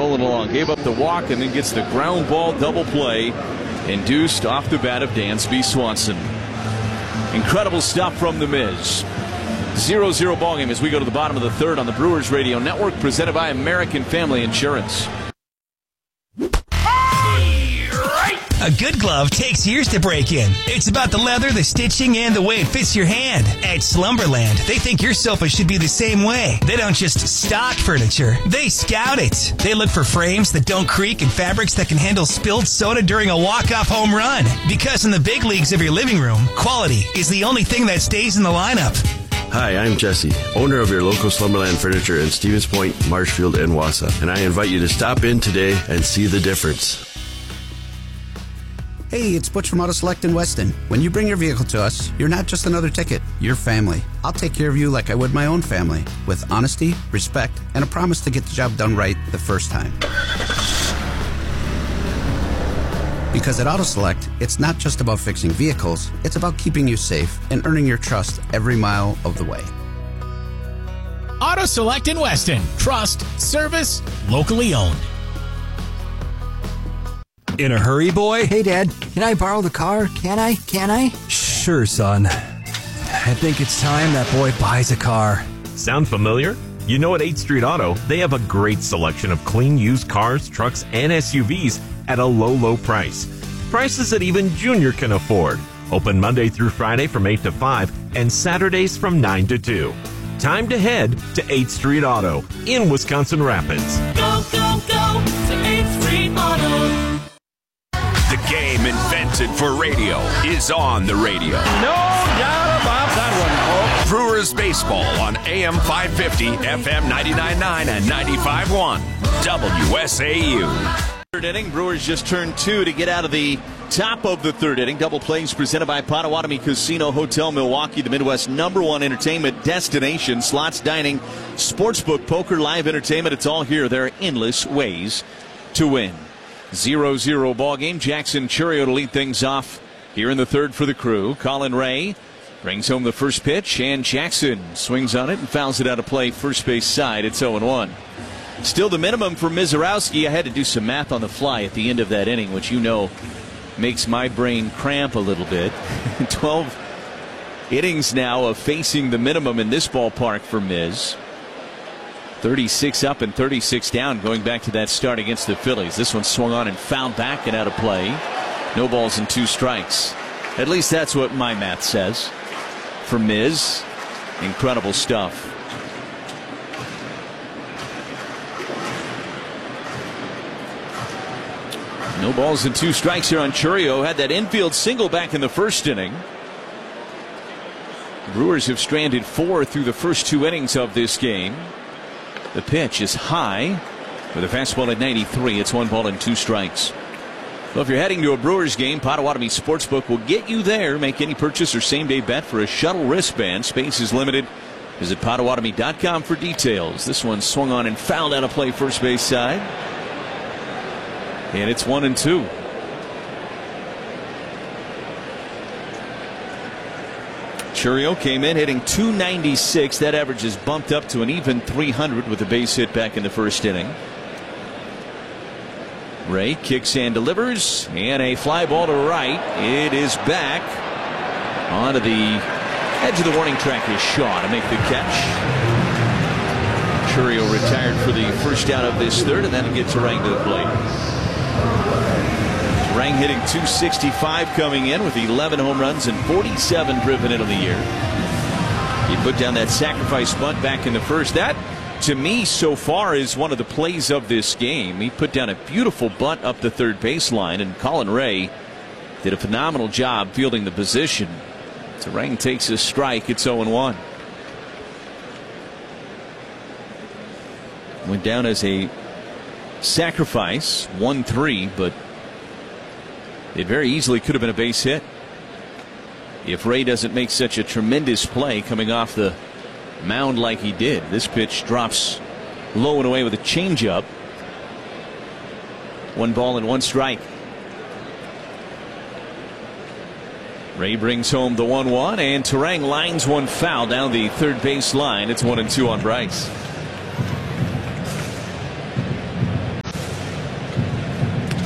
rolling along. Gave up the walk and then gets the ground ball double play induced off the bat of Dansby Swanson. Incredible stuff from the Miz. 0-0 ballgame as we go to the bottom of the third on the Brewers Radio Network, presented by American Family Insurance. A good glove takes years to break in. It's about the leather, the stitching, and the way it fits your hand. At Slumberland, they think your sofa should be the same way. They don't just stock furniture, they scout it. They look for frames that don't creak and fabrics that can handle spilled soda during a walk-off home run. Because in the big leagues of your living room, quality is the only thing that stays in the lineup. Hi, I'm Jesse, owner of your local Slumberland Furniture in Stevens Point, Marshfield, and Wausau. And I invite you to stop in today and see the difference. Hey, it's Butch from Auto Select in Weston. When you bring your vehicle to us, you're not just another ticket, you're family. I'll take care of you like I would my own family, with honesty, respect, and a promise to get the job done right the first time. Because at Auto Select, it's not just about fixing vehicles, it's about keeping you safe and earning your trust every mile of the way. Auto Select in Weston. Trust, service, locally owned. In a hurry, boy? Hey, Dad, can I borrow the car? Can I? Sure, son. I think it's time that boy buys a car. Sound familiar? You know, at 8th Street Auto, they have a great selection of clean used cars, trucks, and SUVs at a low price. Prices that even Junior can afford. Open Monday through Friday from 8 to 5 and Saturdays from 9 to 2. Time to head to 8th Street Auto in Wisconsin Rapids. Go, go, go to 8th Street Auto. The game invented for radio is on the radio. No doubt about that one, folks. Brewers baseball on AM 550, FM 99.9 and 95.1. WSAU. Third inning, Brewers just turned 2 to get out of the top of the third inning. Double plays presented by Potawatomi Casino Hotel Milwaukee, the Midwest #1 entertainment destination. Slots, dining, sportsbook, poker, live entertainment. It's all here. There are endless ways to win. 0-0 ball game. Jackson Chourio to lead things off here in the third for the Crew. Colin Ray brings home the first pitch, and Jackson swings on it and fouls it out of play first base side. It's 0-1. Still the minimum for Mizorowski. I had to do some math on the fly at the end of that inning, which you know makes my brain cramp a little bit. 12 innings now of facing the minimum in this ballpark for Miz. 36 up and 36 down going back to that start against the Phillies. This one swung on and fouled back and out of play. No balls and 2 strikes. At least that's what my math says. For Miz, incredible stuff. No balls and 2 strikes here on Chourio. Had that infield single back in the first inning. Brewers have stranded 4 through the first 2 innings of this game. The pitch is high with a fastball at 93. It's 1 ball and 2 strikes. Well, if you're heading to a Brewers game, Potawatomi Sportsbook will get you there. Make any purchase or same-day bet for a shuttle wristband. Space is limited. Visit Potawatomi.com for details. This one swung on and fouled out of play first base side. And it's 1-2. Chourio came in hitting .296. That average is bumped up to an even .300 with a base hit back in the first inning. Ray kicks and delivers, and a fly ball to right. It is back onto the edge of the warning track. Is Shaw to make the catch. Chourio retired for the first out of this third, and then gets Turang to the plate. Turang hitting .265 coming in with 11 home runs and 47 driven in on the year. He put down that sacrifice bunt back in the first. That, to me, so far is one of the plays of this game. He put down a beautiful bunt up the third baseline, and Colin Ray did a phenomenal job fielding the position. Turang takes a strike. It's 0-1. Went down as a sacrifice, 1-3, but it very easily could have been a base hit if Ray doesn't make such a tremendous play coming off the mound like he did. This pitch drops low and away with a changeup. 1 ball and 1 strike. Ray brings home the 1-1, and Turang lines one foul down the third base line. It's 1-2 on Bryce.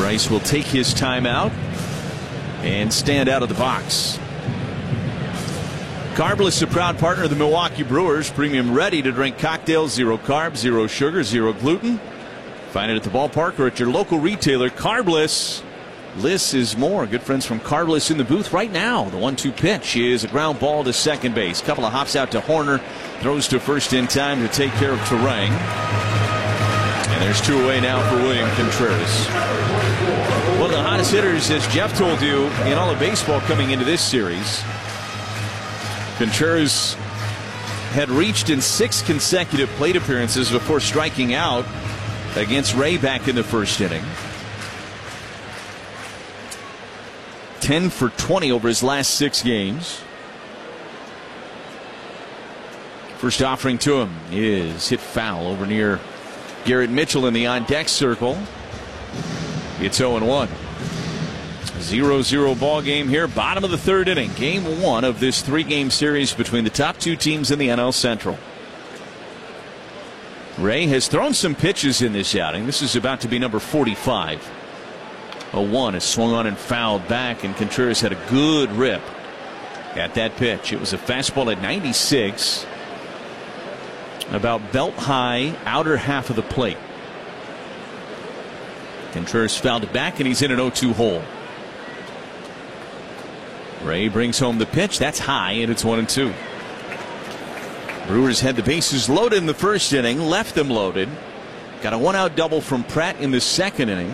Rice will take his timeout and stand out of the box. Carbless, a proud partner of the Milwaukee Brewers. Premium ready-to-drink cocktails, 0 carbs, 0 sugar, 0 gluten. Find it at the ballpark or at your local retailer. Carbless. Less is more. Good friends from Carbless in the booth right now. The 1-2 pitch is a ground ball to second base. Couple of hops out to Horner. Throws to first in time to take care of Terang. And there's 2 away now for William Contreras. One of the hottest hitters, as Jeff told you, in all of baseball coming into this series. Contreras had reached in 6 consecutive plate appearances before striking out against Ray back in the first inning. 10 for 20 over his last 6 games. First offering to him is hit foul over near Garrett Mitchell in the on-deck circle. It's 0-1. 0-0 ball game here. Bottom of the 3rd inning. Game 1 of this 3-game series between the top 2 teams in the NL Central. Ray has thrown some pitches in this outing. This is about to be number 45. 0-1 is swung on and fouled back, and Contreras had a good rip at that pitch. It was a fastball at 96. About belt high, outer half of the plate. Contreras fouled it back, and he's in an 0-2 hole. Ray brings home the pitch. That's high, and it's 1-2. Brewers had the bases loaded in the first inning, left them loaded. Got a 1-out double from Pratt in the second inning.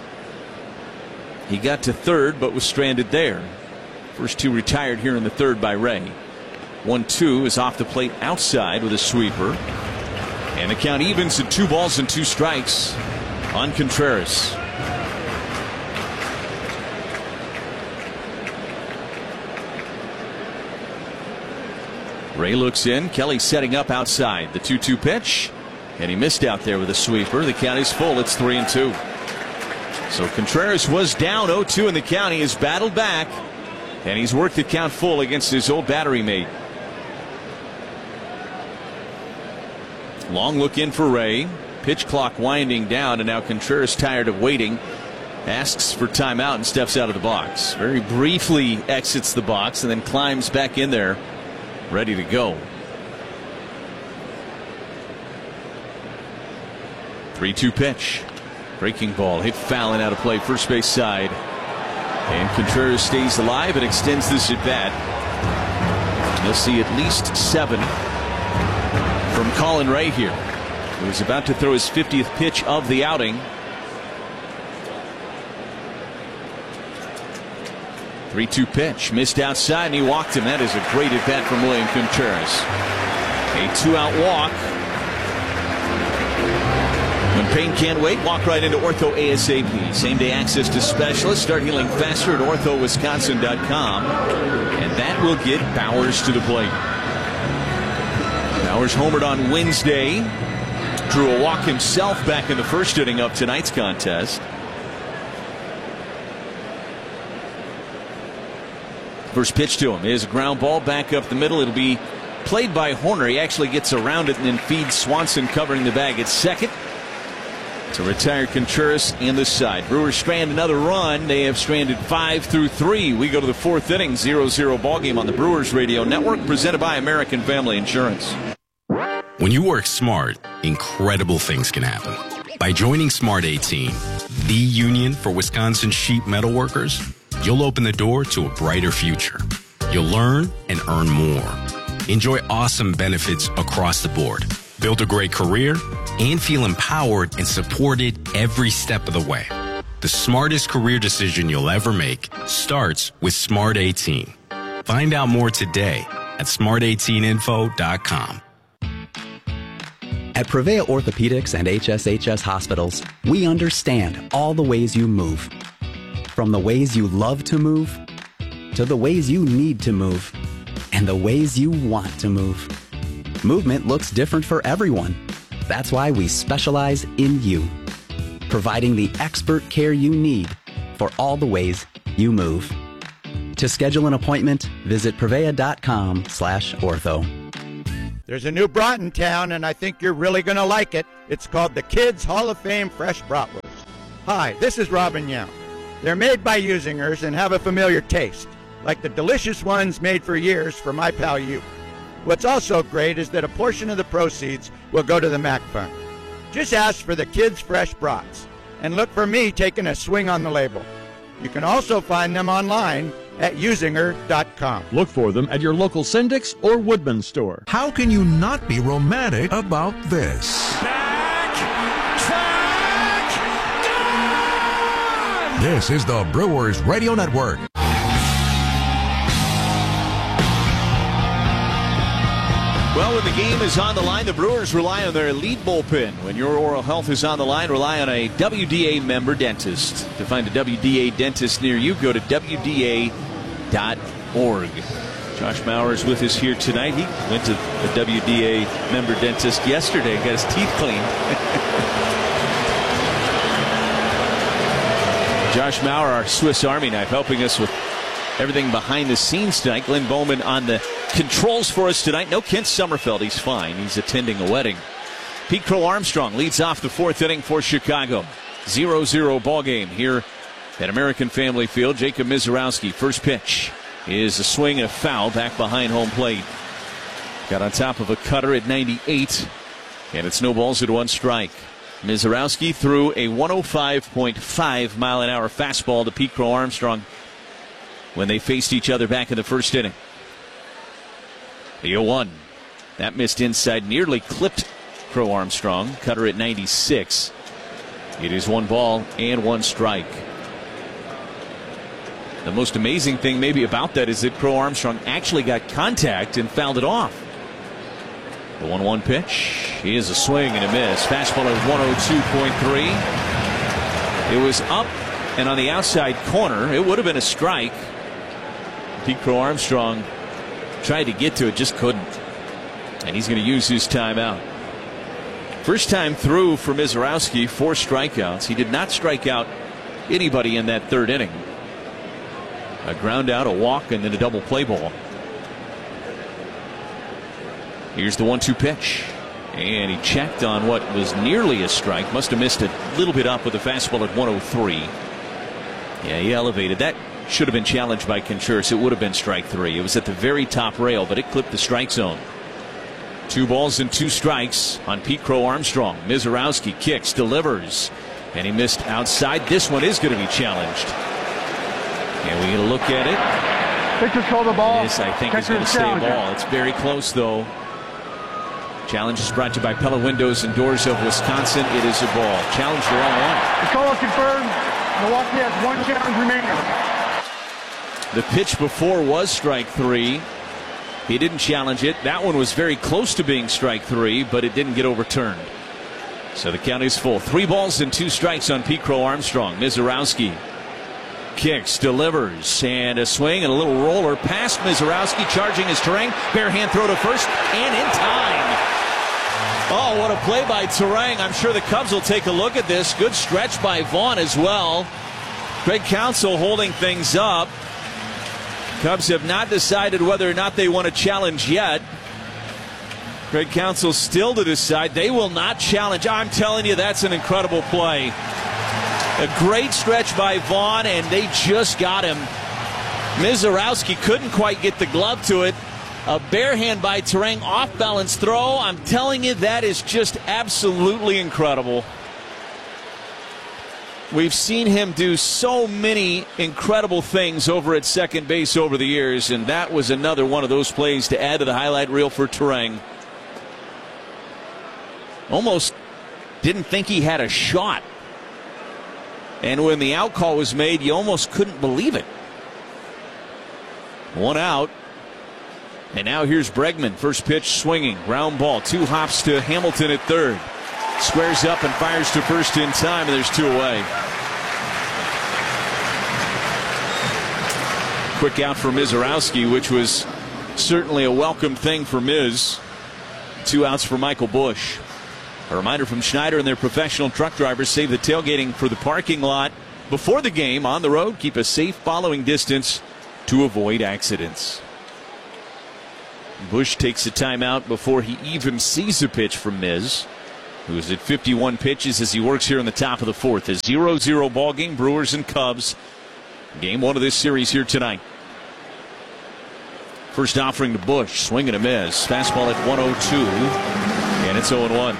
He got to third, but was stranded there. First 2 retired here in the third by Ray. 1-2 is off the plate outside with a sweeper. And the count evens at 2 balls and 2 strikes on Contreras. Ray looks in. Kelly setting up outside. The 2-2 pitch. And he missed out there with a sweeper. The count is full. It's 3-2. So Contreras was down 0-2 in the count. He has battled back. And he's worked the count full against his old battery mate. Long look in for Ray. Pitch clock winding down, and now Contreras, tired of waiting, asks for timeout and steps out of the box. Very briefly exits the box and then climbs back in there, ready to go. 3-2 pitch. Breaking ball hit foul and out of play, first base side. And Contreras stays alive and extends this at bat. You'll see at least 7 from Colin Ray here, who is about to throw his 50th pitch of the outing. 3-2 pitch missed outside, and he walked him. That is a great at bat from William Contreras. A 2-out walk. When pain can't wait, walk right into Ortho ASAP. Same-day access to specialists. Start healing faster at orthowisconsin.com. And that will get Bowers to the plate. Bowers homered on Wednesday. Drew a walk himself back in the first inning of tonight's contest. First pitch to him is a ground ball back up the middle. It'll be played by Horner. He actually gets around it and then feeds Swanson covering the bag at second to retire Contreras in the side. Brewers strand another run. They have stranded 5 through 3. We go to the 4th inning. 0-0 ball game on the Brewers Radio Network, presented by American Family Insurance. When you work smart, incredible things can happen. By joining Smart 18, the union for Wisconsin sheet metal workers, you'll open the door to a brighter future. You'll learn and earn more. Enjoy awesome benefits across the board. Build a great career and feel empowered and supported every step of the way. The smartest career decision you'll ever make starts with Smart 18. Find out more today at smart18info.com. At Prevea Orthopedics and HSHS Hospitals, we understand all the ways you move. From the ways you love to move, to the ways you need to move, and the ways you want to move. Movement looks different for everyone. That's why we specialize in you, providing the expert care you need for all the ways you move. To schedule an appointment, visit prevea.com/ortho. There's a new brat in town, and I think you're really going to like it. It's called the Kids Hall of Fame Fresh Bratwurst. Hi, this is Robin Young. They're made by Usingers and have a familiar taste, like the delicious ones made for years for my pal you. What's also great is that a portion of the proceeds will go to the MAC Fund. Just ask for the Kids Fresh Brats and look for me taking a swing on the label. You can also find them online at usinger.com. Look for them at your local Syndic's or Woodman store. How can you not be romantic about this? This is the Brewers Radio Network. Well, when the game is on the line, the Brewers rely on their elite bullpen. When your oral health is on the line, rely on a WDA member dentist. To find a WDA dentist near you, go to WDA.org. Josh Mauer is with us here tonight. He went to the WDA member dentist yesterday and got his teeth cleaned. Josh Mauer, our Swiss Army knife, helping us with everything behind the scenes tonight. Glenn Bowman on the controls for us tonight. No Kent Summerfeld. He's fine. He's attending a wedding. Pete Crow Armstrong leads off the fourth inning for Chicago. 0-0 ball game here at American Family Field. Jacob Mizorowski, first pitch is a swing and a foul back behind home plate. Got on top of a cutter at 98, and it's no balls at one strike. Mizorowski threw a 105.5 mile an hour fastball to Pete Crow Armstrong when they faced each other back in the first inning. The 0-1. That missed inside, nearly clipped Crow Armstrong. Cutter at 96. It is 1 ball and 1 strike. The most amazing thing maybe about that is that Crow Armstrong actually got contact and fouled it off. The 1-1 pitch is a swing and a miss. Fastball at 102.3. It was up and on the outside corner. It would have been a strike. Pete Crow Armstrong tried to get to it, just couldn't. And he's going to use his timeout. First time through for Mizorowski, 4 strikeouts. He did not strike out anybody in that third inning. A ground out, a walk, and then a double play ball. Here's the 1-2 pitch. And he checked on what was nearly a strike. Must have missed a little bit up with a fastball at 103. Yeah, he elevated. That should have been challenged by Contreras. It would have been strike 3. It was at the very top rail, but it clipped the strike zone. 2 balls and 2 strikes on Pete Crow Armstrong. Mizorowski kicks, delivers, and he missed outside. This one is going to be challenged. And we get a look at it. Pitcher throw the ball. This, I think, is going to stay a ball. It's very close, though. Challenge is brought to you by Pella Windows and Doors of Wisconsin. It is a ball. Challenge the wrong one. The call is confirmed. Milwaukee has 1 challenge remaining. The pitch before was strike 3. He didn't challenge it. That one was very close to being strike 3, but it didn't get overturned. So the count is full. 3 balls and 2 strikes on Pete Crow Armstrong. Mizorowski kicks, delivers, and a swing and a little roller past Mizorowski, charging his Turang. Bare hand throw to first, and in time. Oh, what a play by Turang. I'm sure the Cubs will take a look at this. Good stretch by Vaughn as well. Craig Counsell holding things up. Cubs have not decided whether or not they want to challenge yet. Craig Counsell still to decide. They will not challenge. I'm telling you, that's an incredible play. A great stretch by Vaughn, and they just got him. Mizorowski couldn't quite get the glove to it. A bare hand by Turang, off-balance throw. I'm telling you, that is just absolutely incredible. We've seen him do so many incredible things over at second base over the years, and that was another one of those plays to add to the highlight reel for Turang. Almost didn't think he had a shot. And when the out call was made, you almost couldn't believe it. 1 out. And now here's Bregman. First pitch swinging. Ground ball. 2 hops to Hamilton at third. Squares up and fires to first in time, and there's 2 away. Quick out for Mizorowski, which was certainly a welcome thing for Miz. 2 outs for Michael Busch. A reminder from Schneider and their professional truck drivers: save the tailgating for the parking lot before the game. On the road, keep a safe following distance to avoid accidents. Busch takes a timeout before he even sees a pitch from Miz. who's at 51 pitches as he works here in the top of the fourth. A 0-0 ball game, Brewers and Cubs. Game one of this series here tonight. First offering to Bush, swing and a miss. Fastball at 102, and it's 0-1.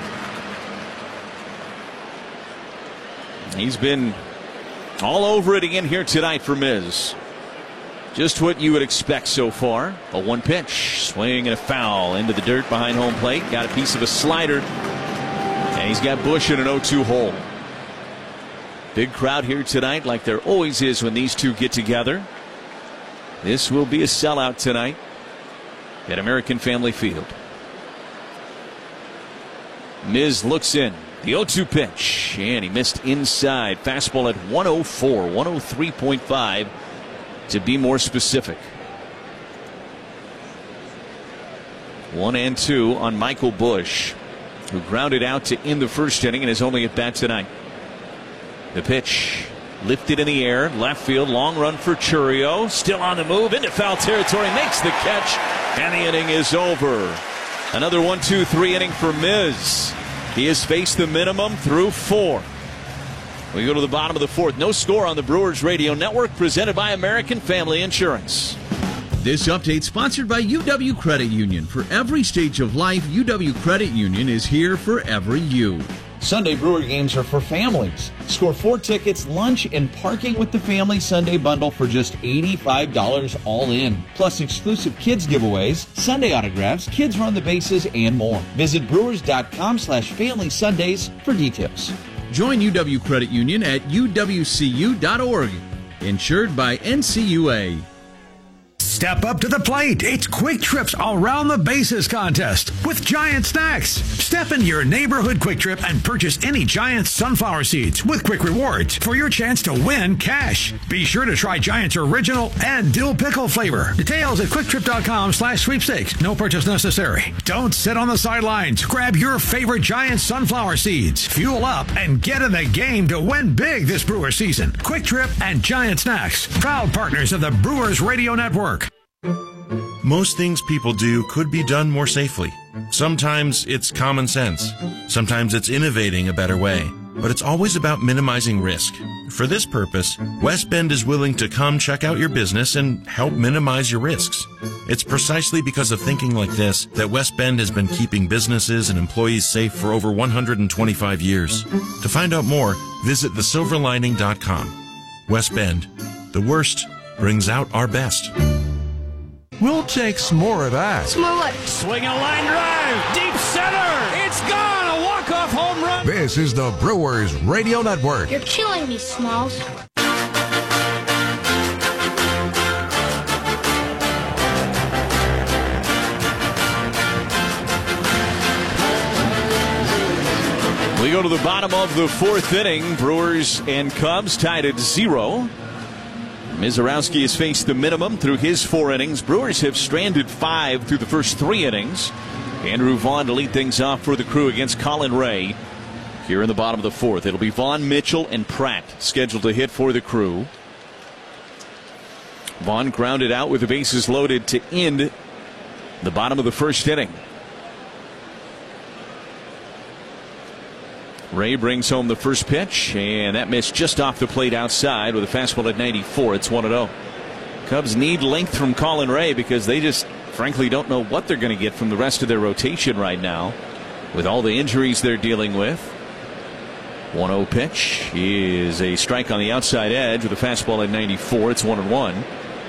He's been all over it again here tonight for Miz. Just what you would expect so far. A one pitch, swing and a foul into the dirt behind home plate. Got a piece of a slider, and he's got Bush in an 0-2 hole. Big crowd here tonight, like there always is when these two get together. This will be a sellout tonight at American Family Field. Miz looks in. The 0-2 pitch, and he missed inside. Fastball at 104, 103.5 to be more specific. 1-2 on Michael Bush, who grounded out to end the first inning and is only at bat tonight. The pitch lifted in the air, left field, long run for Chourio. Still on the move into foul territory, makes the catch, and the inning is over. Another 1-2-3 inning for Miz. He has faced the minimum through 4. We go to the bottom of the fourth. No score on the Brewers Radio Network, presented by American Family Insurance. This update sponsored by UW Credit Union. For every stage of life, UW Credit Union is here for every you. Sunday Brewer games are for families. Score 4 tickets, lunch, and parking with the Family Sunday Bundle for just $85 all in. Plus exclusive kids giveaways, Sunday autographs, kids run the bases, and more. Visit brewers.com/Family Sundays for details. Join UW Credit Union at uwcu.org. Insured by NCUA. Step up to the plate. It's Quick Trip's Around the Bases contest with Giant Snacks. Step into your neighborhood Quick Trip and purchase any Giant sunflower seeds with Quick Rewards for your chance to win cash. Be sure to try Giant's original and dill pickle flavor. Details at quicktrip.com/sweepstakes. No purchase necessary. Don't sit on the sidelines. Grab your favorite Giant sunflower seeds. Fuel up and get in the game to win big this Brewer season. Quick Trip and Giant Snacks, proud partners of the Brewers Radio Network. Most things people do could be done more safely. Sometimes it's common sense. Sometimes it's innovating a better way. But it's always about minimizing risk. For this purpose, West Bend is willing to come check out your business and help minimize your risks. It's precisely because of thinking like this that West Bend has been keeping businesses and employees safe for over 125 years. To find out more, visit thesilverlining.com. West Bend, the worst brings out our best. We'll take some more of that. Smollett. Swing a line drive. Deep center. It's gone. A walk-off home run. This is the Brewers Radio Network. You're killing me, Smalls. We go to the bottom of the fourth inning. Brewers and Cubs tied at 0. Mizorowski has faced the minimum through his 4 innings. Brewers have stranded 5 through the first 3 innings. Andrew Vaughn to lead things off for the Crew against Colin Ray here in the bottom of the fourth. It'll be Vaughn, Mitchell, and Pratt scheduled to hit for the Crew. Vaughn grounded out with the bases loaded to end the bottom of the first inning. Ray brings home the first pitch, and that missed just off the plate outside with a fastball at 94. It's 1-0. Cubs need length from Colin Ray because they just frankly don't know what they're going to get from the rest of their rotation right now with all the injuries they're dealing with. 1-0 pitch is a strike on the outside edge with a fastball at 94. It's 1-1.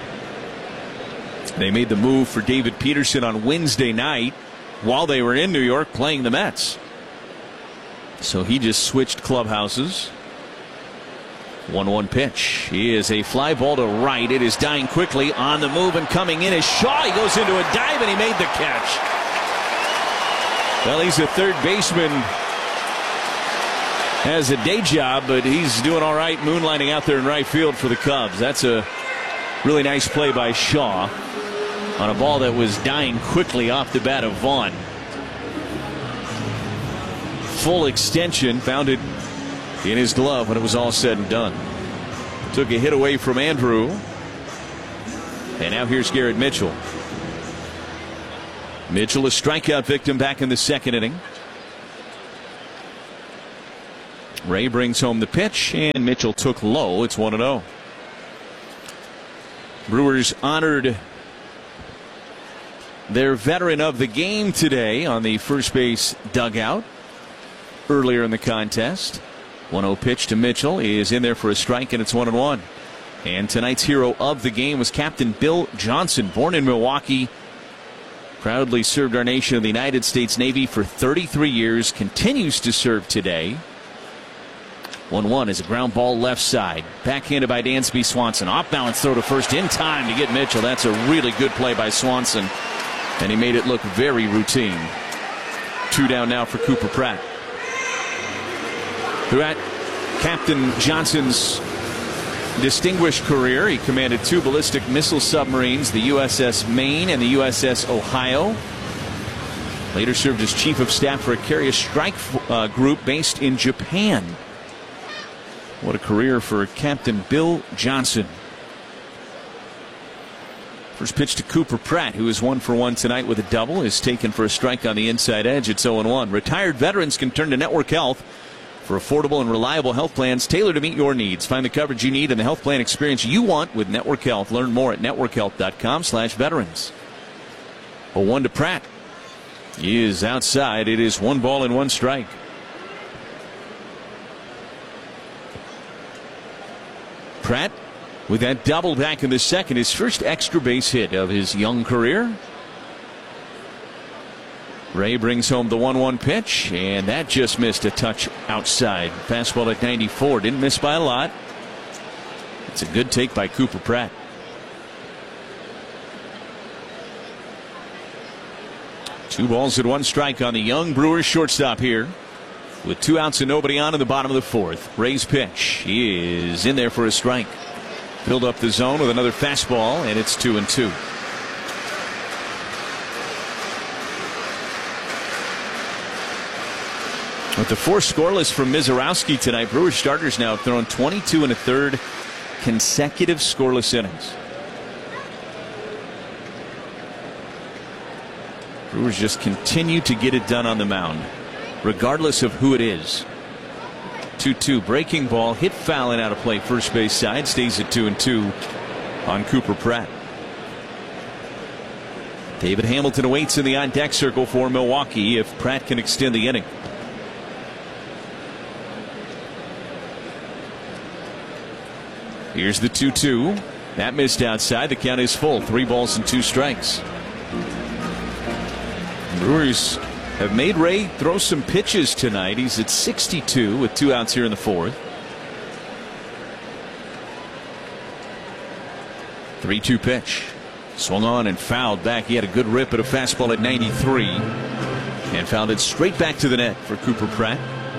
They made the move for David Peterson on Wednesday night while they were in New York playing the Mets. So he just switched clubhouses. 1-1 pitch is a fly ball to right. It is dying quickly. On the move and coming in is Shaw. He goes into a dive and he made the catch. Well, he's a third baseman. Has a day job, but he's doing all right moonlighting out there in right field for the Cubs. That's a really nice play by Shaw on a ball that was dying quickly off the bat of Vaughn. Full extension, found it in his glove when it was all said and done. Took a hit away from Andrew. And now here's Garrett Mitchell. Mitchell, a strikeout victim back in the second inning. Ray brings home the pitch, and Mitchell took low. It's 1-0. Brewers honored their veteran of the game today on the first base dugout earlier in the contest. 1-0 pitch to Mitchell is in there for a strike, and it's 1-1. And tonight's hero of the game was Captain Bill Johnson, born in Milwaukee. Proudly served our nation in the United States Navy for 33 years. Continues to serve today. 1-1 is a ground ball left side. Backhanded by Dansby Swanson. Off balance throw to first in time to get Mitchell. That's a really good play by Swanson. And he made it look very routine. 2 down now for Cooper Pratt. Throughout Captain Johnson's distinguished career, he commanded 2 ballistic missile submarines, the USS Maine and the USS Ohio. Later served as chief of staff for a carrier strike group based in Japan. What a career for Captain Bill Johnson. First pitch to Cooper Pratt, who is 1 for 1 tonight with a double, is taken for a strike on the inside edge. It's 0-1. Retired veterans can turn to Network Health for affordable and reliable health plans tailored to meet your needs. Find the coverage you need and the health plan experience you want with Network Health. Learn more at networkhealth.com/veterans. 0-1 to Pratt. He is outside. It is 1 ball and 1 strike. Pratt with that double back in the second, his first extra base hit of his young career. Ray brings home the 1-1 pitch, and that just missed a touch outside. Fastball at 94, didn't miss by a lot. It's a good take by Cooper Pratt. Two balls and 1 strike on the young Brewers shortstop here. With 2 outs and nobody on in the bottom of the 4th. Ray's pitch is in there for a strike. Filled up the zone with another fastball, and it's 2-2. With the 4 scoreless from Mizorowski tonight, Brewers starters now have thrown 22 1/3 consecutive scoreless innings. Brewers just continue to get it done on the mound, regardless of who it is. 2-2 breaking ball, hit foul and out of play first base side, stays at 2-2 on Cooper Pratt. David Hamilton awaits in the on deck circle for Milwaukee if Pratt can extend the inning. Here's the 2-2. That missed outside. The count is full. 3 balls and 2 strikes. Brewers have made Ray throw some pitches tonight. He's at 62 with 2 outs here in the 4th. 3-2 pitch. Swung on and fouled back. He had a good rip at a fastball at 93. And fouled it straight back to the net for Cooper Pratt.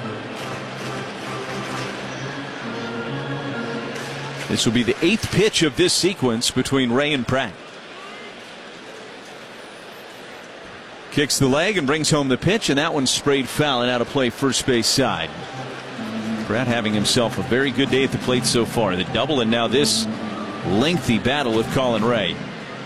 This will be the 8th pitch of this sequence between Ray and Pratt. Kicks the leg and brings home the pitch, and that one's sprayed foul and out of play first base side. Pratt having himself a very good day at the plate so far. The double and now this lengthy battle with Colin Ray.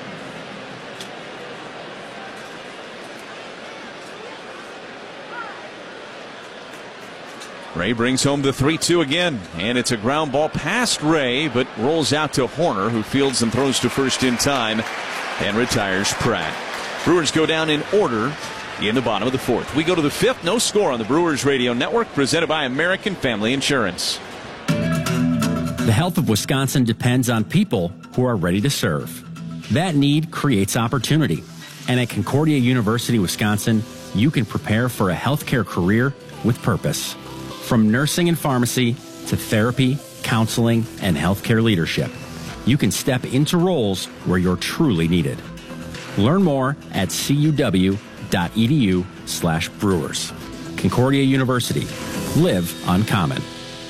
Ray brings home the 3-2 again, and it's a ground ball past Ray, but rolls out to Horner, who fields and throws to first in time and retires Pratt. Brewers go down in order in the bottom of the 4th. We go to the 5th. No score on the Brewers Radio Network, presented by American Family Insurance. The health of Wisconsin depends on people who are ready to serve. That need creates opportunity. And at Concordia University, Wisconsin, you can prepare for a healthcare career with purpose. From nursing and pharmacy to therapy, counseling, and healthcare leadership, you can step into roles where you're truly needed. Learn more at cuw.edu/brewers. Concordia University. Live uncommon.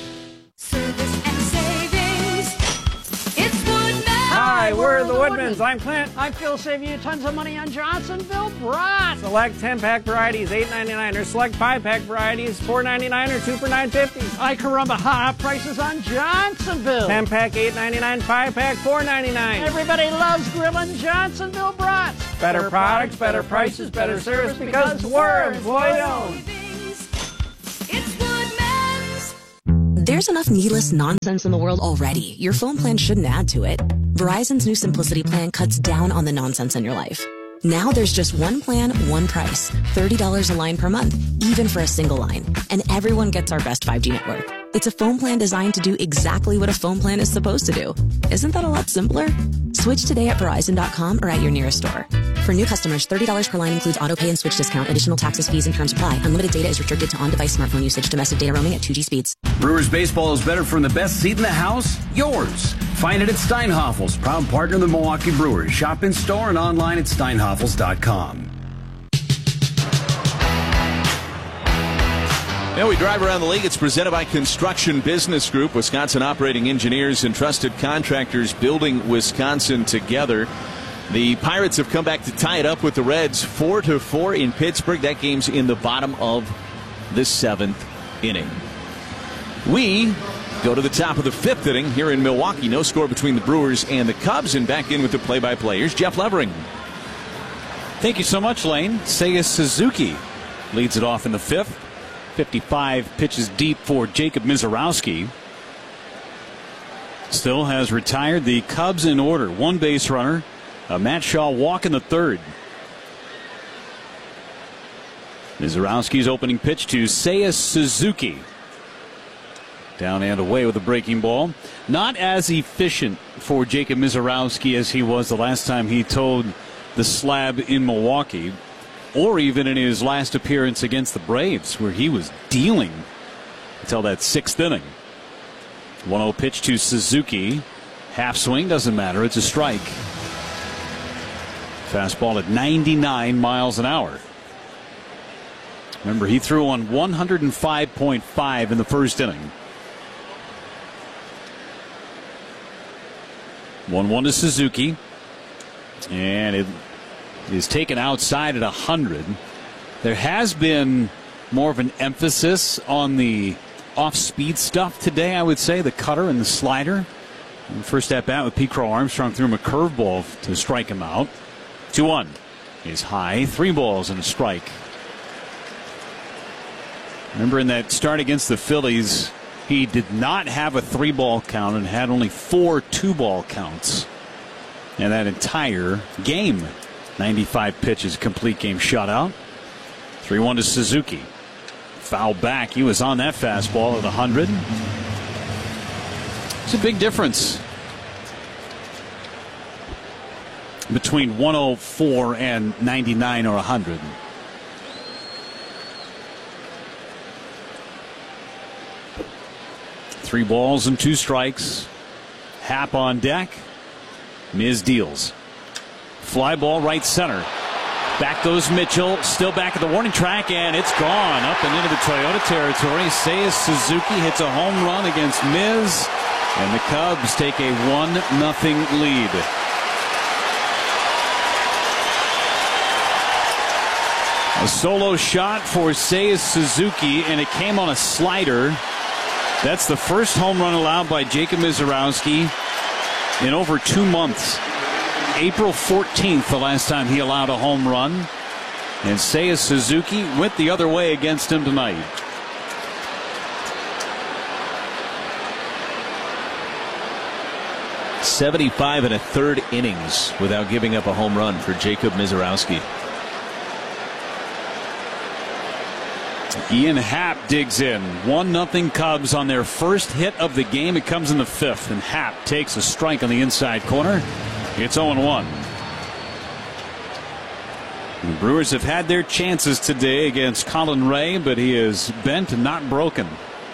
Hi, we're the Woodmans. I'm Clint. I feel save you tons of money on Johnsonville Brats. Select 10-pack varieties, $8.99, or select 5-pack varieties, $4.99, or 2 for $9.50. Ay caramba, hot prices on Johnsonville. 10-pack, $8.99, 5-pack, $4.99. Everybody loves grilling Johnsonville Brats. Better products, better prices, better service, because we're employee-owned. There's enough needless nonsense in the world already. Your phone plan shouldn't add to it. Verizon's new Simplicity plan cuts down on the nonsense in your life. Now there's just one plan, one price. $30 a line per month, even for a single line. And everyone gets our best 5G network. It's a phone plan designed to do exactly what a phone plan is supposed to do. Isn't that a lot simpler? Switch today at Verizon.com or at your nearest store. For new customers, $30 per line includes autopay and switch discount. Additional taxes, fees, and terms apply. Unlimited data is restricted to on-device smartphone usage. Domestic data roaming at 2G speeds. Brewers baseball is better from the best seat in the house, yours. Find it at Steinhafels, proud partner of the Milwaukee Brewers. Shop in store and online at steinhafels.com. Now we drive around the league. It's presented by Construction Business Group, Wisconsin operating engineers and trusted contractors building Wisconsin together. The Pirates have come back to tie it up with the Reds 4-4 in Pittsburgh. That game's in the bottom of the 7th inning. We go to the top of the 5th inning here in Milwaukee. No score between the Brewers and the Cubs. And back in with the play-by-players, Jeff Levering. Thank you so much, Lane. Seiya Suzuki leads it off in the 5th. 55 pitches deep for Jacob Mizorowski. Still has retired. The Cubs in order. One base runner. Matt Shaw walk in the 3rd. Mizorowski's opening pitch to Seiya Suzuki. Down and away with a breaking ball. Not as efficient for Jacob Mizorowski as he was the last time he towed the slab in Milwaukee, or even in his last appearance against the Braves, where he was dealing until that 6th inning. 1-0 pitch to Suzuki. Half swing, doesn't matter. It's a strike. Fastball at 99 miles an hour. Remember, he threw on 105.5 in the 1st inning. 1-1 to Suzuki. And it is taken outside at 100. There has been more of an emphasis on the off-speed stuff today, I would say, the cutter and the slider. And first at bat with Pete Crow Armstrong threw him a curveball to strike him out. 2-1 is high. 3 balls and a strike. Remember in that start against the Phillies, he did not have a 3-ball count and had only 4 2-ball counts. And that entire game, 95 pitches, complete game shutout. 3-1 to Suzuki. Foul back. He was on that fastball at 100. It's a big difference between 104 and 99 or 100. Three balls and 2 strikes. Happ on deck. Miz deals. Fly ball right center. Back goes Mitchell. Still back at the warning track, and it's gone up and into the Toyota territory. Seiya Suzuki hits a home run against Miz, and the Cubs take a 1-0 lead. A solo shot for Seiya Suzuki, and it came on a slider. That's the first home run allowed by Jacob Mizorowski in over 2 months. April 14th, the last time he allowed a home run. And Seiya Suzuki went the other way against him tonight. .75 1/3 innings without giving up a home run for Jacob Mizorowski. Ian Happ digs in. 1-0 Cubs on their first hit of the game. It comes in the 5th, and Happ takes a strike on the inside corner. It's 0-1. The Brewers have had their chances today against Colin Ray, but he is bent and not broken.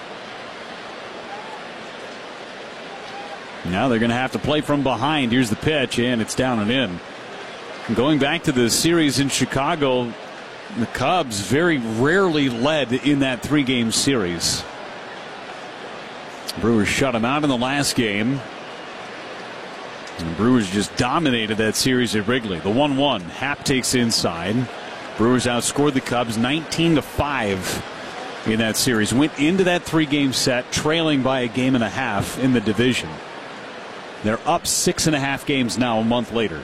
Now they're going to have to play from behind. Here's the pitch, and it's down and in. Going back to the series in Chicago, the Cubs very rarely led in that 3-game series. Brewers shut them out in the last game. And the Brewers just dominated that series at Wrigley. The 1-1. Happ takes inside. Brewers outscored the Cubs 19-5 in that series. Went into that 3-game set trailing by a game and a half in the division. They're up 6.5 games now a month later.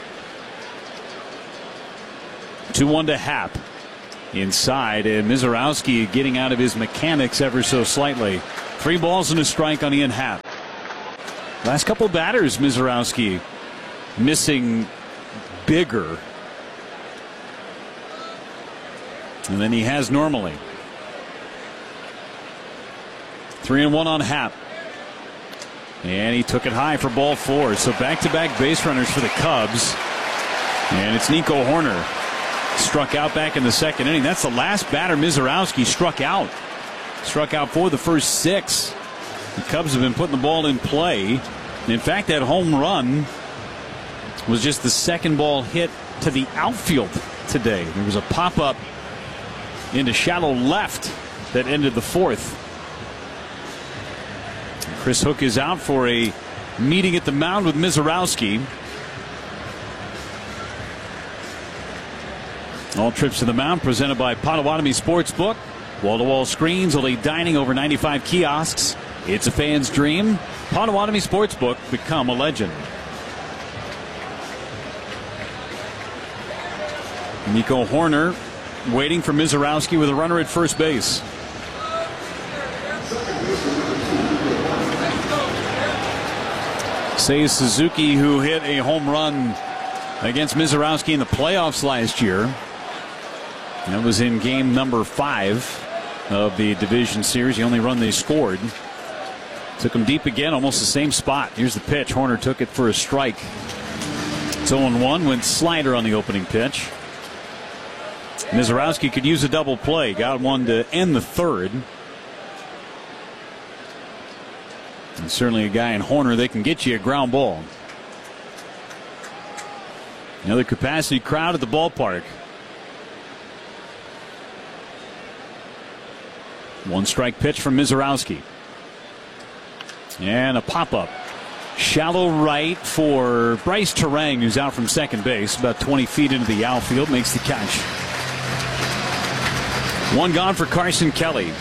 2-1 to Happ. Inside, and Mizorowski getting out of his mechanics ever so slightly. 3 balls and a strike on Ian Happ. Last couple batters, Mizorowski missing bigger than he has normally. 3-1 on Happ. And he took it high for ball 4. So back-to-back base runners for the Cubs. And it's Nico Hoerner. Struck out back in the second inning. That's the last batter Mizorowski struck out. Struck out for the first 6. The Cubs have been putting the ball in play. In fact, that home run was just the second ball hit to the outfield today. There was a pop-up into shallow left that ended the 4th. Chris Hook is out for a meeting at the mound with Mizorowski. All trips to the mound presented by Potawatomi Sportsbook. Wall-to-wall screens, elite dining, over 95 kiosks. It's a fan's dream. Potawatomi Sportsbook, become a legend. Nico Hoerner waiting for Mizorowski with a runner at first base. Seiya Suzuki, who hit a home run against Mizorowski in the playoffs last year. That was in game number 5 of the division series. The only run they scored. Took him deep again, almost the same spot. Here's the pitch. Hoerner took it for a strike. It's 0-1, went slider on the opening pitch. Mizorowski could use a double play. Got one to end the 3rd. And certainly a guy in Hoerner, they can get you a ground ball. Another capacity crowd at the ballpark. 1 strike pitch from Mizorowski. And a pop-up. Shallow right for Bryce Terang, who's out from second base. About 20 feet into the outfield. Makes the catch. 1 gone for Carson Kelly.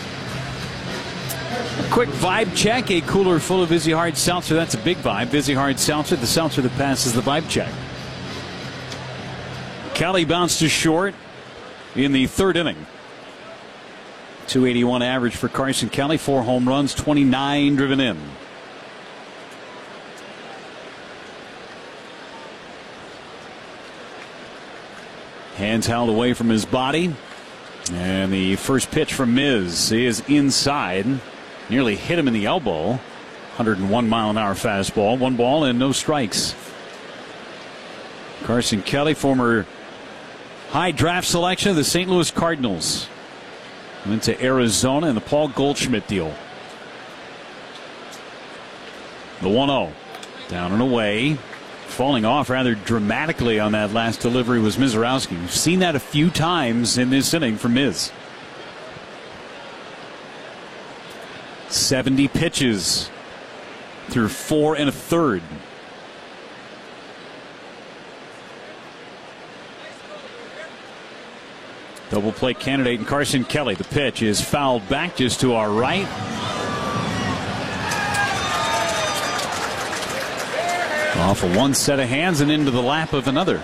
Quick vibe check. A cooler full of Vizzy Hard Seltzer. That's a big vibe. Vizzy Hard Seltzer, the seltzer that passes the vibe check. Kelly bounced to short in the 3rd inning. 281 average for Carson Kelly. 4 home runs, 29 driven in. Hands held away from his body. And the first pitch from Miz is inside. Nearly hit him in the elbow. 101 mile an hour fastball. 1 ball and no strikes. Carson Kelly, former high draft selection of the St. Louis Cardinals. Went to Arizona in the Paul Goldschmidt deal. The 1-0. Down and away. Falling off rather dramatically on that last delivery was Mizorowski. We've seen that a few times in this inning from Miz. 70 pitches through 4 1/3. Double play candidate in Carson Kelly. The pitch is fouled back just to our right. Off of one set of hands and into the lap of another.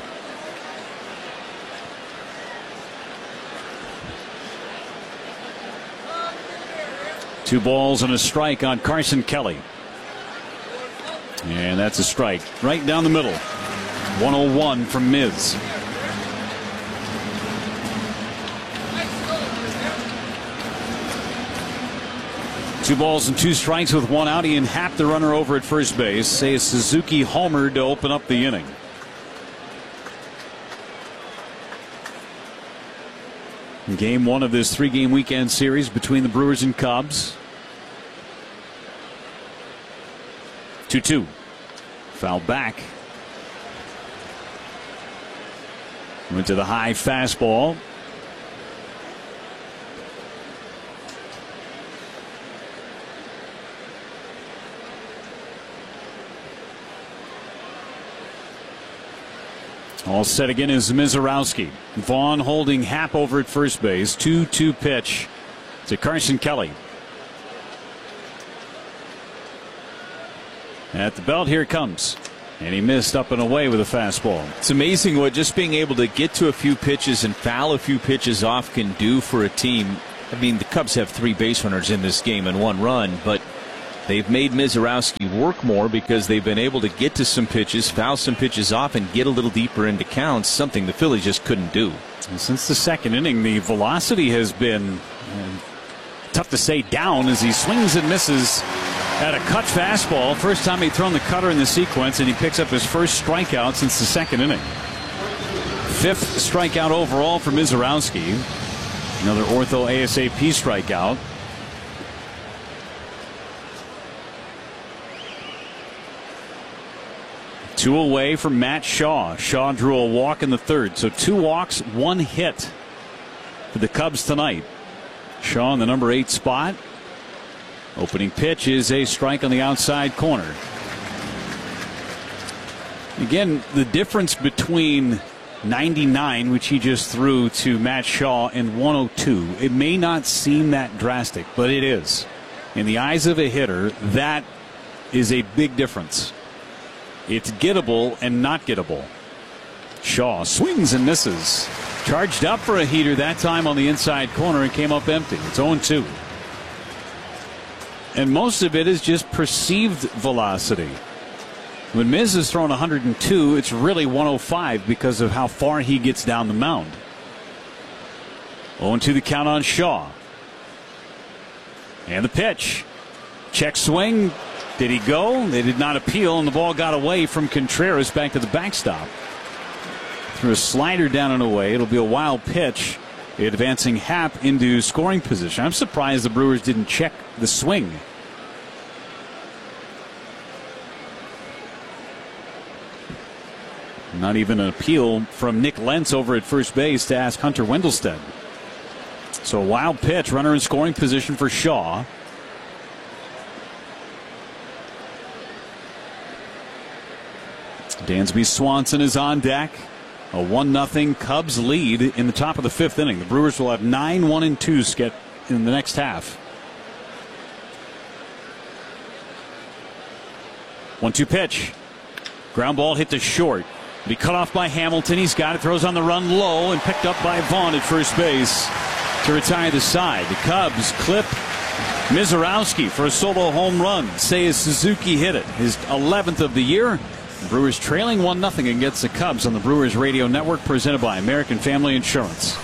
Two balls and a strike on Carson Kelly. And that's a strike right down the middle. 101 from Miz. Two balls and 2 strikes with 1 out. Ian Happ, the runner, over at first base. Seiya Suzuki homered to open up the inning. Game 1 of this 3-game weekend series between the Brewers and Cubs. 2-2. Foul back. Went to the high fastball. All set again is Mizorowski. Vaughn holding Happ over at first base. 2-2 pitch to Carson Kelly. At the belt, here it comes. And he missed up and away with a fastball. It's amazing what just being able to get to a few pitches and foul a few pitches off can do for a team. I mean, the Cubs have 3 base runners in this game and 1 run, but They've made Mizorowski work more because they've been able to get to some pitches, foul some pitches off, and get a little deeper into counts, something the Phillies just couldn't do. And since the second inning, the velocity has been tough to say down as he swings and misses at a cut fastball. First time he'd thrown the cutter in the sequence, and he picks up his first strikeout since the second inning. 5th strikeout overall for Mizorowski. Another ortho ASAP strikeout. Two away from Matt Shaw. Shaw drew a walk in the third, so 2 walks, 1 hit for the Cubs tonight. Shaw in the number 8 spot. Opening pitch is a strike on the outside corner. Again, the difference between 99, which he just threw to Matt Shaw, and 102, it may not seem that drastic, but it is. In the eyes of a hitter, that is a big difference. It's gettable and not gettable. Shaw swings and misses. Charged up for a heater that time on the inside corner and came up empty. It's 0-2. And most of it is just perceived velocity. When Miz is thrown 102, it's really 105 because of how far he gets down the mound. 0-2 the count on Shaw. And the pitch. Check swing. Did he go? They did not appeal, and the ball got away from Contreras back to the backstop. Threw a slider down and away. It'll be a wild pitch, advancing Happ into scoring position. I'm surprised the Brewers didn't check the swing. Not even an appeal from Nick Lentz over at first base to ask Hunter Wendelstedt. So a wild pitch, runner in scoring position for Shaw. Dansby Swanson is on deck. A 1-0 Cubs lead in the top of the 5th inning. The Brewers will have 9 1-2 in the next half. 1-2 pitch. Ground ball hit to short. Be cut off by Hamilton. He's got it. Throws on the run low and picked up by Vaughn at first base to retire the side. The Cubs clip Mizorowski for a solo home run. Seiya Suzuki hit it. His 11th of the year. The Brewers trailing 1-0 against the Cubs on the Brewers Radio Network, presented by American Family Insurance.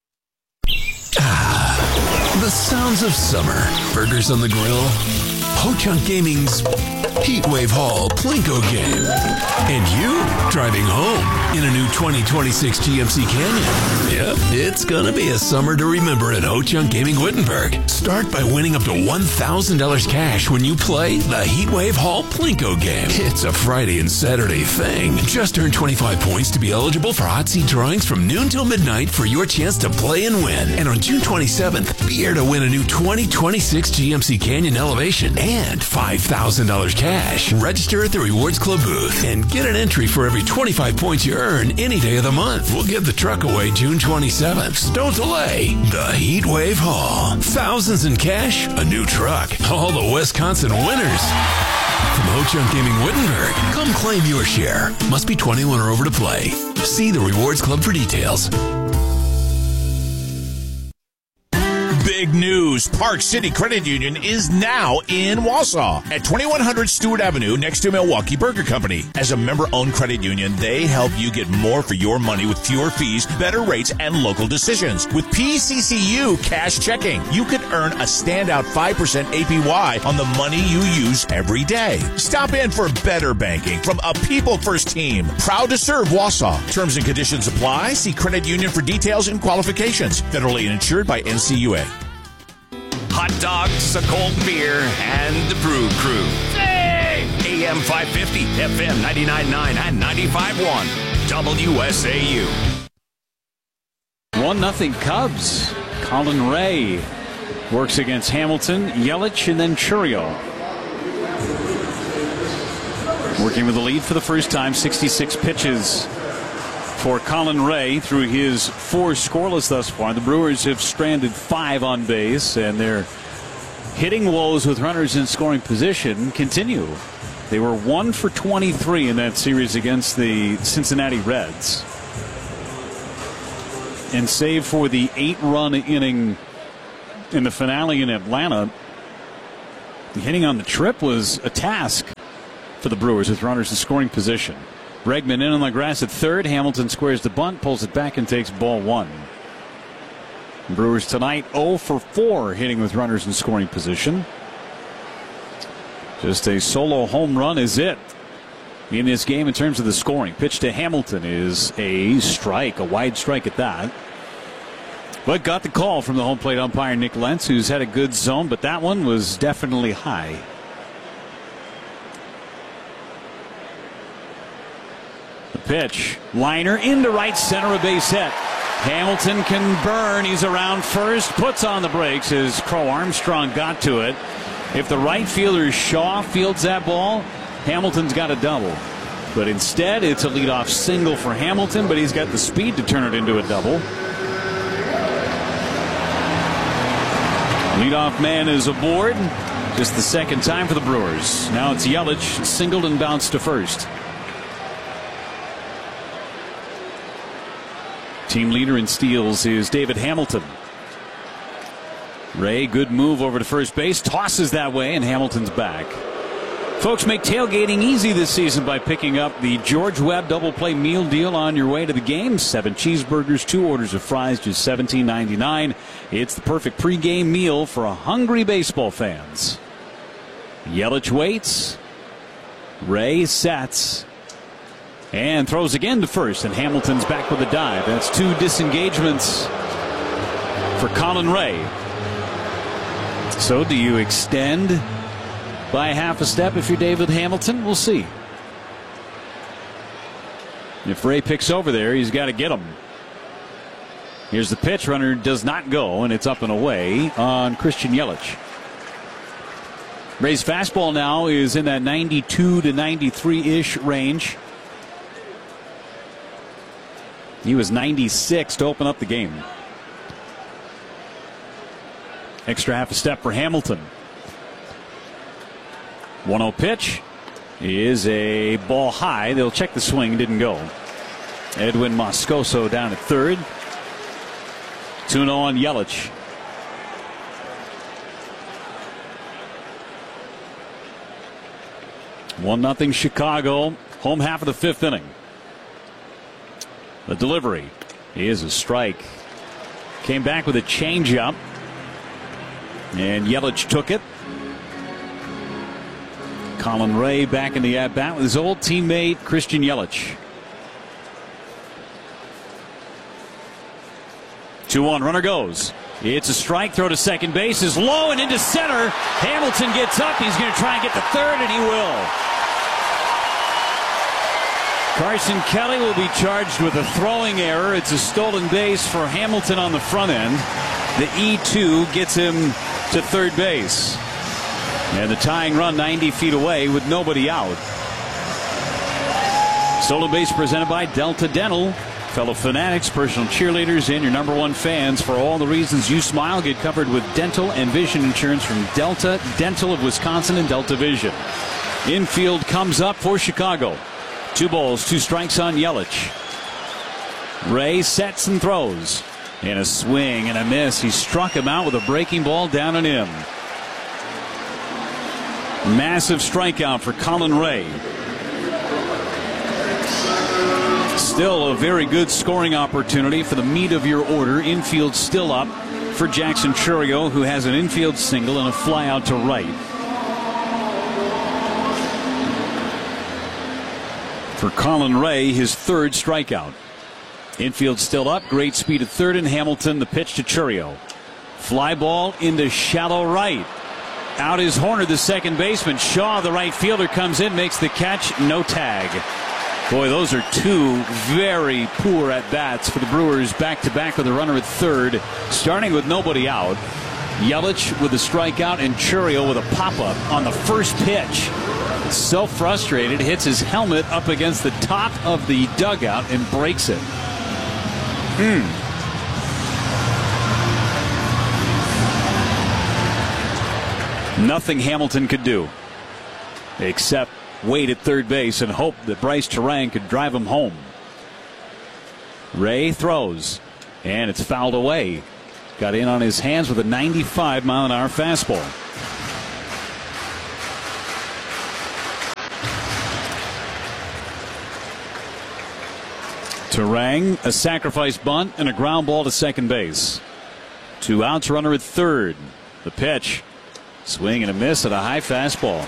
The sounds of summer. Burgers on the grill. Ho-Chunk Gaming's Heatwave Hall Plinko game. And you driving home in a new 2026 GMC Canyon. Yep, it's gonna be a summer to remember at Ho-Chunk Gaming Wittenberg. Start by winning up to $1,000 cash when you play the Heatwave Hall Plinko game. It's a Friday and Saturday thing. Just earn 25 points to be eligible for hot seat drawings from noon till midnight for your chance to play and win. And on June 27th, be here to win a new 2026 GMC Canyon Elevation and $5,000 cash. Register at the Rewards Club booth and get an entry for every 25 points you earn any day of the month. We'll give the truck away June 27th. So don't delay. The Heatwave Hall. Thousands in cash, a new truck. All the Wisconsin winners. From Ho-Chunk Gaming Wittenberg, come claim your share. Must be 21 or over to play. See the Rewards Club for details. Big news. Park City Credit Union is now in Wausau at 2100 Stewart Avenue next to Milwaukee Burger Company. As a member-owned credit union, they help you get more for your money with fewer fees, better rates, and local decisions. With PCCU Cash Checking, you could earn a standout 5% APY on the money you use every day. Stop in for better banking from a people-first team. Proud to serve Wausau. Terms and conditions apply. See credit union for details and qualifications. Federally insured by NCUA. Hot dogs, a cold beer, and the Brew Crew. Hey! AM 550, FM 99.9 and 95.1. WSAU. 1-0 Cubs. Colin Ray works against Hamilton, Yelich, and then Churio. Working with the lead for the first time, 66 pitches for Colin Ray through his 4 scoreless thus far. The Brewers have stranded 5 on base, and their hitting woes with runners in scoring position continue. They were 1 for 23 in that series against the Cincinnati Reds. And save for the 8-run inning in the finale in Atlanta, Hitting on the trip was a task for the Brewers with runners in scoring position. Bregman in on the grass at third. Hamilton squares the bunt, pulls it back, and takes ball one. Brewers tonight 0 for 4 hitting with runners in scoring position. Just a solo home run is it in this game in terms of the scoring. Pitch to Hamilton is a strike, a wide strike at that. But got the call from the home plate umpire Nick Lentz, who's had a good zone, but that one was definitely high. The pitch, liner into right center, a base hit. Hamilton can burn. He's around first, puts on the brakes as Crow Armstrong got to it. If the right fielder Shaw fields that ball, Hamilton's got a double. But instead, it's a leadoff single for Hamilton, but he's got the speed to turn it into a double. Leadoff man is aboard. Just the second time for the Brewers. Now it's Yelich, singled and bounced to first. Team leader in steals is David Hamilton. Ray, good move over to first base, tosses that way, and Hamilton's back. Folks, make tailgating easy this season by picking up the George Webb double play meal deal on your way to the game. 7 cheeseburgers, 2 orders of fries, just $17.99. It's the perfect pregame meal for hungry baseball fans. Yelich waits. Ray sets. And throws again to first, and Hamilton's back with a dive. That's 2 disengagements for Colin Ray. So do you extend by half a step if you're David Hamilton? We'll see. If Ray picks over there, he's got to get him. Here's the pitch. Runner does not go, and it's up and away on Christian Yelich. Ray's fastball now is in that 92 to 93-ish range. He was 96 to open up the game. Extra half a step for Hamilton. 1-0 pitch is a ball high. They'll check the swing. Didn't go. Edwin Moscoso down at third. 2-0 on Yelich. One nothing Chicago. Home half of the 5th inning. The delivery is a strike. Came back with a changeup. And Yelich took it. Colin Ray back in the at-bat with his old teammate Christian Yelich. 2-1, runner goes. It's a strike. Throw to second base is low and into center. Hamilton gets up. He's going to try and get to third, and he will. Carson Kelly will be charged with a throwing error. It's a stolen base for Hamilton on the front end. The E2 gets him to third base. And the tying run 90 feet away with nobody out. Stolen base presented by Delta Dental. Fellow fanatics, personal cheerleaders, and your #1 fans. For all the reasons you smile, get covered with dental and vision insurance from Delta Dental of Wisconsin and Delta Vision. Infield comes up for Chicago. 2 balls, 2 strikes on Yelich. Ray sets and throws. And a swing and a miss. He struck him out with a breaking ball down and in. Massive strikeout for Colin Ray. Still a very good scoring opportunity for the meat of your order. Infield still up for Jackson Chourio, who has an infield single and a fly out to right. For Colin Ray, his 3rd strikeout. Infield still up. Great speed at third, and Hamilton the pitch to Chourio. Fly ball into shallow right. Out is Horner, the second baseman. Shaw, the right fielder, comes in, makes the catch. No tag. Boy, those are 2 very poor at-bats for the Brewers, back-to-back with a runner at third, starting with nobody out. Yelich with a strikeout and Chourio with a pop-up on the first pitch. So frustrated, hits his helmet up against the top of the dugout and breaks it. Nothing Hamilton could do except wait at third base and hope that Bryce Terang could drive him home. Ray throws, and it's fouled away. Got in on his hands with a 95-mile-an-hour fastball. Turang, a sacrifice bunt, and a ground ball to second base. 2 outs, runner at third. The pitch. Swing and a miss at a high fastball.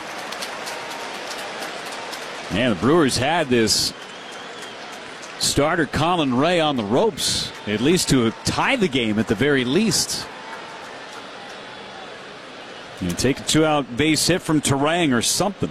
And the Brewers had this starter Colin Ray on the ropes, at least to tie the game at the very least. You take a 2-out base hit from Turang or something.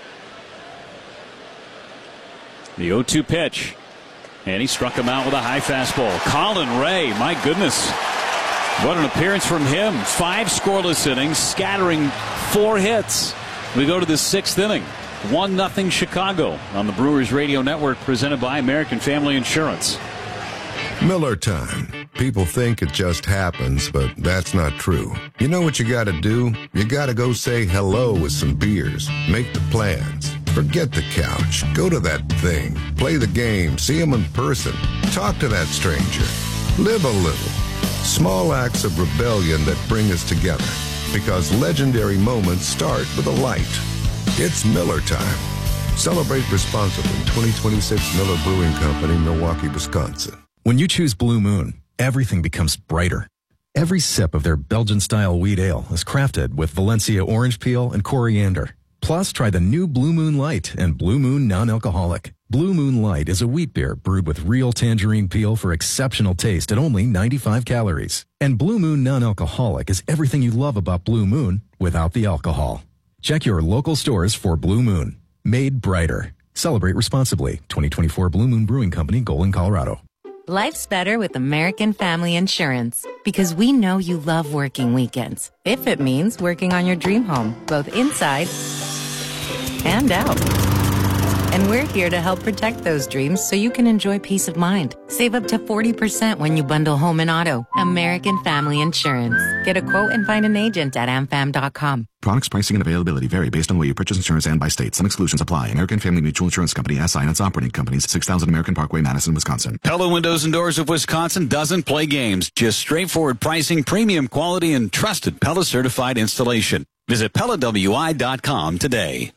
The 0-2 pitch. And he struck him out with a high fastball. Colin Ray, my goodness. What an appearance from him. 5 scoreless innings, scattering 4 hits. We go to the 6th inning. 1-0 Chicago on the Brewers Radio Network, presented by American Family Insurance. Miller time. People think it just happens, but that's not true. You know what you gotta do? You gotta go say hello with some beers. Make the plans. Forget the couch. Go to that thing. Play the game. See them in person. Talk to that stranger. Live a little. Small acts of rebellion that bring us together. Because legendary moments start with a light. It's Miller time. Celebrate responsibly. 2026 Miller Brewing Company, Milwaukee, Wisconsin. When you choose Blue Moon, everything becomes brighter. Every sip of their Belgian-style wheat ale is crafted with Valencia orange peel and coriander. Plus, try the new Blue Moon Light and Blue Moon Non-Alcoholic. Blue Moon Light is a wheat beer brewed with real tangerine peel for exceptional taste at only 95 calories. And Blue Moon Non-Alcoholic is everything you love about Blue Moon without the alcohol. Check your local stores for Blue Moon. Made brighter. Celebrate responsibly. 2024 Blue Moon Brewing Company, Golden, Colorado. Life's better with American Family Insurance because we know you love working weekends. If it means working on your dream home, both inside and out. And we're here to help protect those dreams so you can enjoy peace of mind. Save up to 40% when you bundle home and auto. American Family Insurance. Get a quote and find an agent at amfam.com. Products, pricing, and availability vary based on the way you purchase insurance and by state. Some exclusions apply. American Family Mutual Insurance Company, SI, and its operating companies, 6000 American Parkway, Madison, Wisconsin. Pella Windows and Doors of Wisconsin doesn't play games. Just straightforward pricing, premium quality, and trusted Pella certified installation. Visit PellaWI.com today.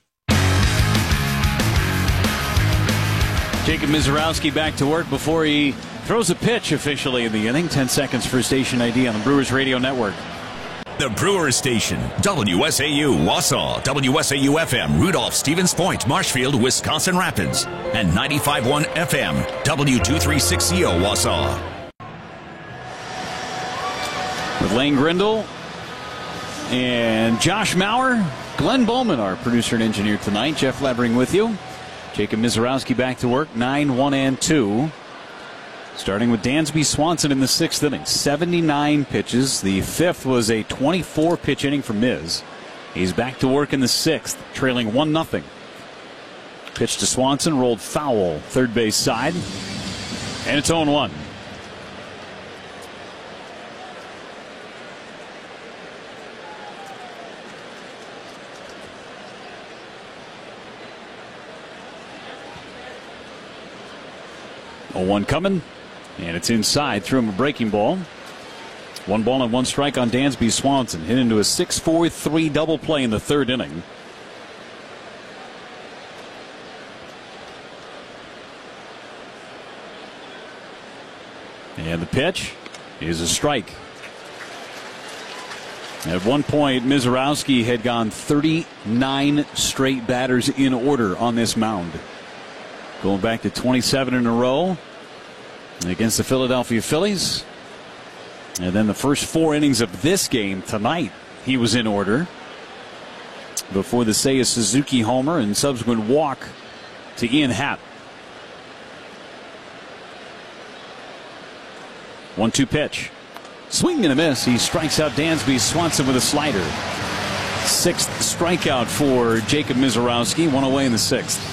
Jacob Misiorowski back to work before he throws a pitch officially in the inning. 10 seconds for station ID on the Brewers Radio Network. The Brewers Station, WSAU, Wausau, WSAU-FM, Rudolph, Stevens Point, Marshfield, Wisconsin Rapids, and 95.1 FM, W236CO, Wausau. With Lane Grindle and Josh Maurer, Glenn Bowman, our producer and engineer tonight. Jeff Levering with you. Jacob Misiorowski back to work, 9-1-2. Starting with Dansby Swanson in the 6th inning. 79 pitches. The 5th was a 24-pitch inning for Miz. He's back to work in the 6th, trailing 1-0. Pitch to Swanson, rolled foul, third base side. And it's 0-1. One coming, and it's inside. Threw him a breaking ball. 1 ball and 1 strike on Dansby Swanson. Hit into a 6-4-3 double play in the 3rd inning. And the pitch is a strike. At one point, Misiorowski had gone 39 straight batters in order on this mound. Going back to 27 in a row against the Philadelphia Phillies. And then the first 4 innings of this game tonight, he was in order before the Seiya Suzuki homer and subsequent walk to Ian Happ. 1-2 pitch. Swing and a miss. He strikes out Dansby Swanson with a slider. 6th strikeout for Jacob Misiorowski. 1 away in the 6th.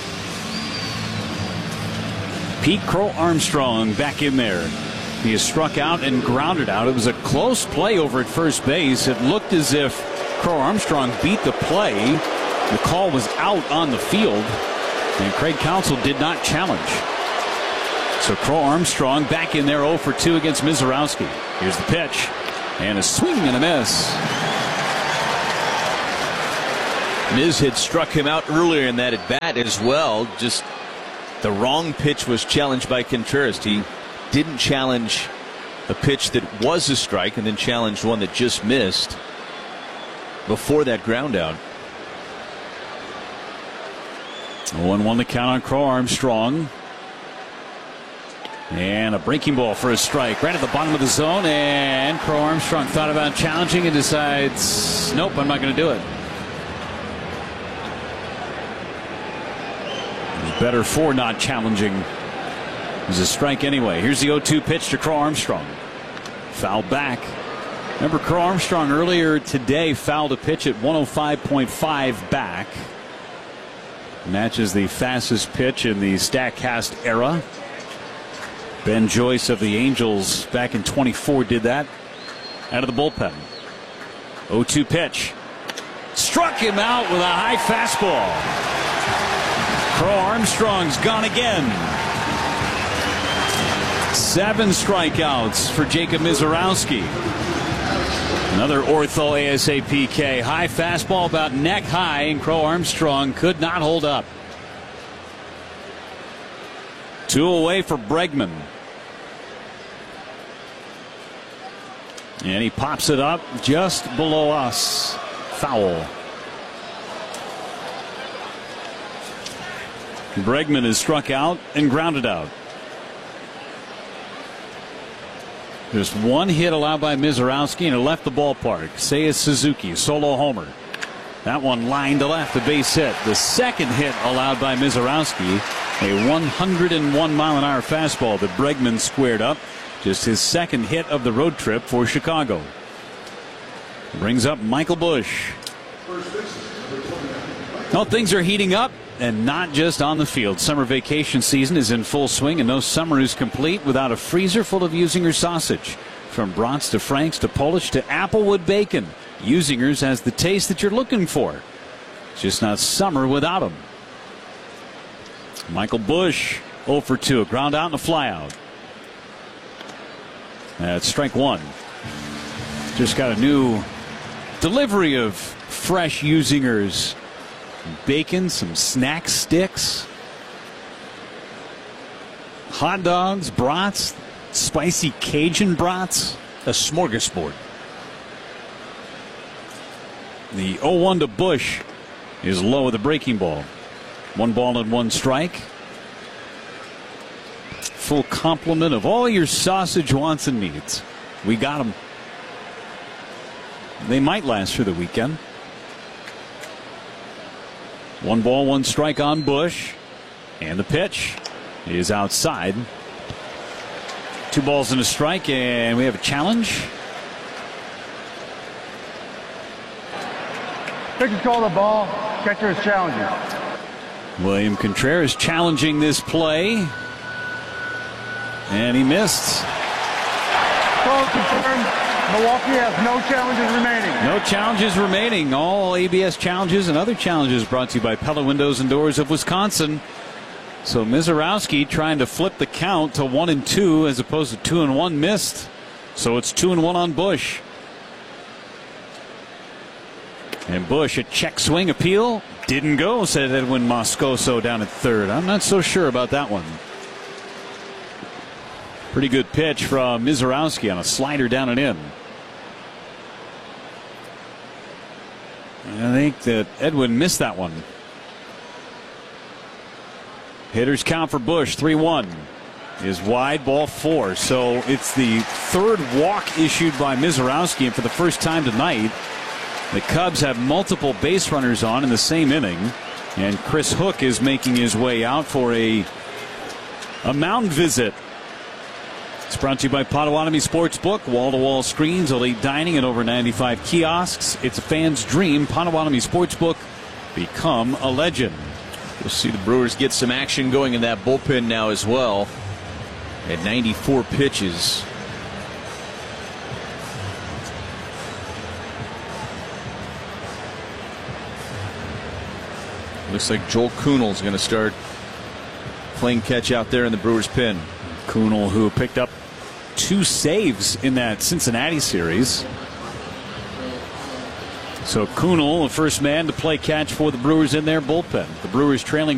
Pete Crow Armstrong back in there. He is struck out and grounded out. It was a close play over at first base. It looked as if Crow Armstrong beat the play. The call was out on the field, and Craig Counsell did not challenge. So Crow Armstrong back in there 0 for 2 against Misiorowski. Here's the pitch, and a swing and a miss. Miz had struck him out earlier in that at bat as well. Just The wrong pitch was challenged by Contreras. He didn't challenge a pitch that was a strike and then challenged one that just missed before that ground out. 0-1 the count on Crow Armstrong. And a breaking ball for a strike right at the bottom of the zone, and Crow Armstrong thought about challenging and decides, nope, I'm not going to do it. It's better for not challenging. It was a strike anyway. Here's the 0-2 pitch to Crow Armstrong. Foul back. Remember, Crow Armstrong earlier today fouled a pitch at 105.5 back. Matches the fastest pitch in the StatCast era. Ben Joyce of the Angels back in 24 did that out of the bullpen. 0-2 pitch. Struck him out with a high fastball. Crow Armstrong's gone again. 7 strikeouts for Jacob Misiorowski. Another ortho ASAPK. High fastball about neck high, and Crow Armstrong could not hold up. 2 away for Bregman. And he pops it up just below us. Foul. Bregman is struck out and grounded out. Just 1 hit allowed by Misiorowski, and it left the ballpark. Seiya Suzuki, solo homer. That one lined to left, a base hit. The second hit allowed by Misiorowski, a 101-mile-an-hour fastball that Bregman squared up. Just his second hit of the road trip for Chicago. Brings up Michael Busch. Well, things are heating up, and not just on the field. Summer vacation season is in full swing, and no summer is complete without a freezer full of Usinger sausage. From brats to Franks to Polish to Applewood bacon, Usinger's has the taste that you're looking for. It's just not summer without them. Michael Busch 0 for 2, a ground out and a fly out. That's strike 1. Just got a new delivery of fresh Usinger's bacon, some snack sticks, hot dogs, brats, spicy Cajun brats, a smorgasbord. The 0-1 to Busch is low with a breaking ball. 1 ball and 1 strike. Full complement of all your sausage wants and needs. We got them. They might last through the weekend. 1 ball, 1 strike on Busch. And the pitch is outside. 2 balls and a strike, and we have a challenge. Pitcher's called the ball. Catcher is challenging. William Contreras challenging this play. And he missed. Throw confirmed. Milwaukee has no challenges remaining. No challenges remaining. All ABS challenges and other challenges brought to you by Pella Windows and Doors of Wisconsin. So Misiorowski trying to flip the count to 1-2 as opposed to 2-1 missed. So it's 2-1 on Busch. And Busch, a check swing appeal. Didn't go, said Edwin Moscoso down at third. I'm not so sure about that one. Pretty good pitch from Misiorowski on a slider down and in. I think that Edwin missed that one. Hitters count for Busch 3-1 is wide, ball 4. So it's the 3rd walk issued by Misiorowski, and for the first time tonight the Cubs have multiple base runners on in the same inning, and Chris Hook is making his way out for a mound visit. It's brought to you by Potawatomi Sportsbook, wall-to-wall screens, elite dining, and over 95 kiosks. It's a fan's dream. Potawatomi Sportsbook, become a legend. We'll see the Brewers get some action going in that bullpen now as well. At 94 pitches. Looks like Joel Kuhnel is going to start playing catch out there in the Brewers pen. Kuhnel, who picked up 2 saves in that Cincinnati series. So Kuhnel, the first man to play catch for the Brewers in their bullpen. The Brewers trailing